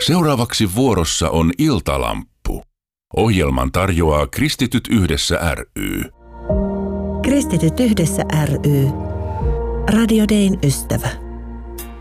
Seuraavaksi vuorossa on Iltalamppu. Ohjelman tarjoaa Kristityt yhdessä ry. Kristityt yhdessä ry. Radio Dayn ystävä.